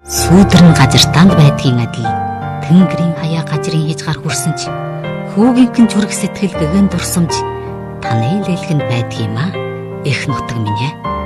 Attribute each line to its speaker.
Speaker 1: Сүүдэр нь газартаанд байдгийн адил тэнгэрийн хаяа газрын хийж гар хүрсэн ч хүүгийнхэн зүрх сэтгэл гэгэн дурсамж таны лэлгэнд байдгийм аа. Их нутаг минь ээ.